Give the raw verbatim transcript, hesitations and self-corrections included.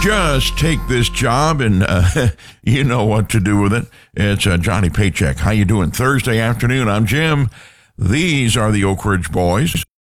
just take this job and uh, you know what to do with it. It's uh, Johnny Paycheck. How you doing? Thursday afternoon. I'm Jim. These are the Oak Ridge Boys.